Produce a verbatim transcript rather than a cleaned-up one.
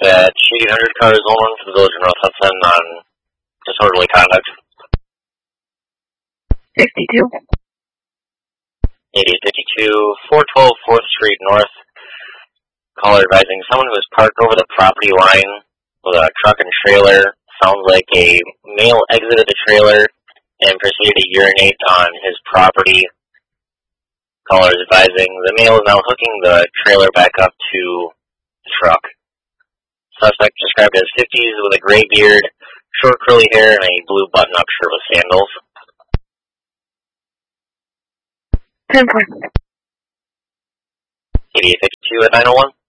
Dispatch eight hundred cars one for the village of North Hudson on disorderly conduct. sixty-two. eighty-eight fifty-two, four twelve fourth Street North. Caller advising someone who was parked over the property line with a truck and trailer. Sounds like a male exited the trailer and proceeded to urinate on his property. Caller is advising the male is now hooking the trailer back up to the truck. Suspect described as fifties with a gray beard, short curly hair, and a blue button-up shirt with sandals. ten four. eighty-eight fifty-two at nine oh one.